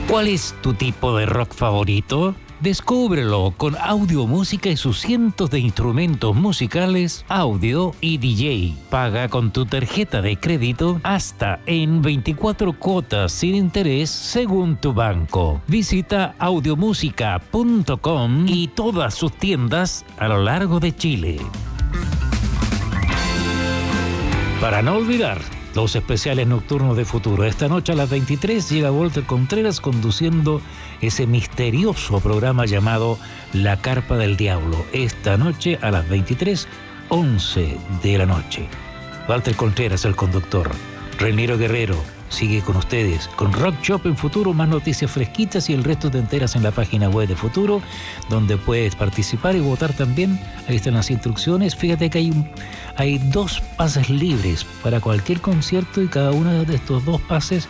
¿Cuál es tu tipo de rock favorito? Descúbrelo con audio, música y sus cientos de instrumentos musicales, audio y DJ. Paga con tu tarjeta de crédito hasta en 24 cuotas sin interés según tu banco. Visita audiomusica.com y todas sus tiendas a lo largo de Chile. Para no olvidar los especiales nocturnos de Futuro. Esta noche a las 23 llega Walter Contreras conduciendo ese misterioso programa llamado La Carpa del Diablo. Esta noche a las 23:11 de la noche. Walter Contreras, el conductor. Reiniero Guerrero sigue con ustedes con Rock Shop en Futuro, más noticias fresquitas y el resto te enteras en la página web de Futuro, donde puedes participar y votar también. Ahí están las instrucciones. Fíjate que hay 2 pases libres para cualquier concierto y cada uno de estos 2 pases